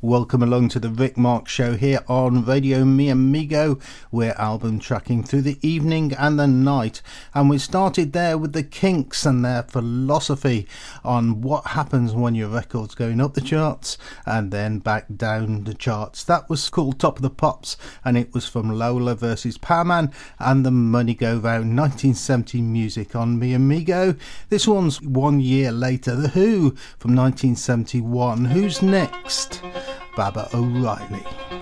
Welcome along to the Rick Mark Show here on Radio Mi Amigo. We're album tracking through the evening and the night, and we started there with the Kinks and their philosophy on what happens when your record's going up the charts and then back down the charts. That was called Top of the Pops, and it was from Lola versus Powerman and the Money Go Round 1970 music on Mi Amigo. This one's 1 year later, The Who from 1971. Who's next? Baba O'Reilly.